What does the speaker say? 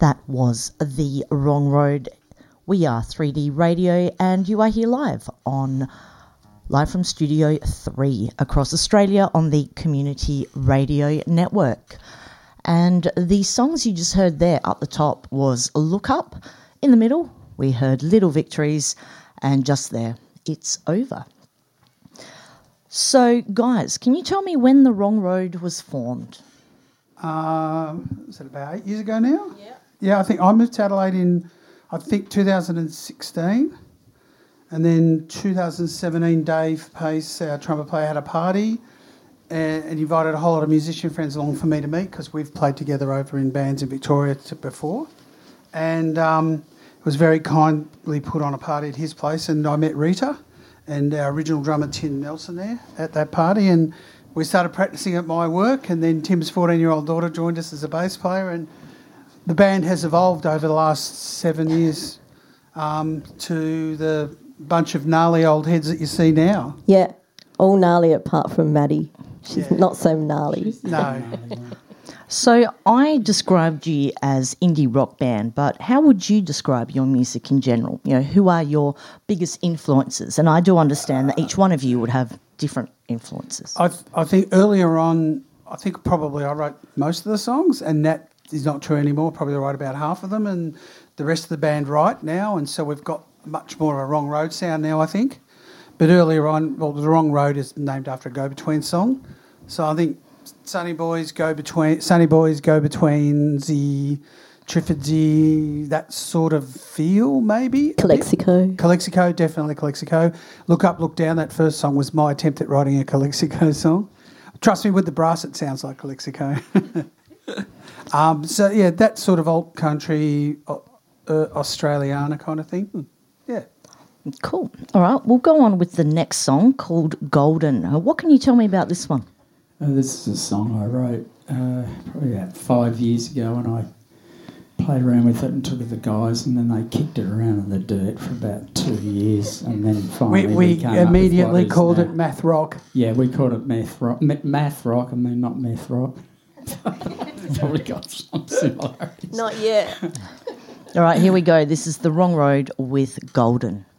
That was The Wrong Road. We are 3D Radio and you are here live from Studio 3 across Australia on the Community Radio Network. And the songs you just heard there up the top was Look Up. In the middle, we heard Little Victories, and just there, It's Over. So, guys, can you tell me when The Wrong Road was formed? Is it about 8 years ago now? Yeah. Yeah, I think I moved to Adelaide in, 2016. And then 2017, Dave Pace, our trumpet player, had a party and invited a whole lot of musician friends along for me to meet because we've played together over in bands in Victoria before. And it was very kindly put on a party at his place, and I met Rita and our original drummer Tim Nelson there at that party, and we started practicing at my work, and then Tim's 14-year-old daughter joined us as a bass player, and the band has evolved over the last 7 years to the bunch of gnarly old heads that you see now. Yeah, all gnarly apart from Maddie. She's not so gnarly. No. So I described you as indie rock band, but how would you describe your music in general? You know, who are your biggest influences? And I do understand that each one of you would have different influences. I think earlier on, I think probably I wrote most of the songs, and that is not true anymore. Probably I write about half of them, and the rest of the band write now, and so we've got much more of a Wrong Road sound now, I think. But earlier on, well, The Wrong Road is named after a Go Between song, so I think Sunny Boys Go Between, the Triffidsy, that sort of feel, maybe. Calexico, definitely Calexico. Look Up, Look Down, that first song was my attempt at writing a Calexico song. Trust me, with the brass, it sounds like Calexico. So, yeah, that sort of alt country, Australiana kind of thing. Yeah. Cool. All right, we'll go on with the next song called Golden. What can you tell me about this one? This is a song I wrote probably about 5 years ago, and I played around with it and took it to the guys, and then they kicked it around in the dirt for about 2 years, and then finally we came immediately up with called now. it math rock. Yeah, we called it math rock. Math rock, I mean, not meth rock. Probably got some similarities. Not yet. All right, here we go. This is The Wrong Road with Golden.